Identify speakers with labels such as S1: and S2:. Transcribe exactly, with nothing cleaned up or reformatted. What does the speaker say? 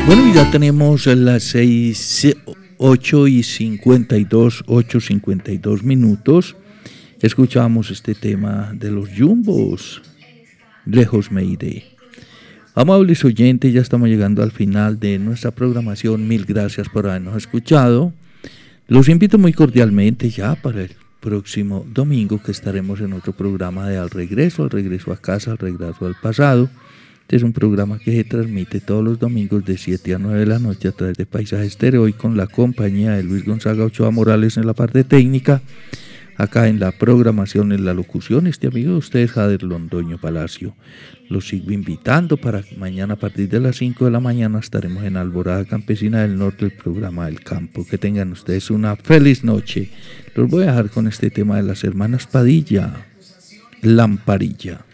S1: Bueno, ya tenemos las seis, ocho y cincuenta y dos, ocho cincuenta y dos minutos. Escuchamos este tema de los Jumbos, Lejos me iré. Amables oyentes, ya estamos llegando al final de nuestra programación. Mil gracias por habernos escuchado. Los invito muy cordialmente ya para el próximo domingo, que estaremos en otro programa de Al Regreso, Al Regreso a Casa, Al Regreso al Pasado. Este es un programa que se transmite todos los domingos de siete a nueve de la noche a través de Paisaje Estéreo, y con la compañía de Luis Gonzaga Ochoa Morales en la parte técnica. Acá en la programación, en la locución, este amigo de ustedes, Jader Londoño Palacio. Los sigo invitando para que mañana a partir de las cinco de la mañana estaremos en Alborada Campesina del Norte, el programa del campo. Que tengan ustedes una feliz noche. Los voy a dejar con este tema de las hermanas Padilla, Lamparilla.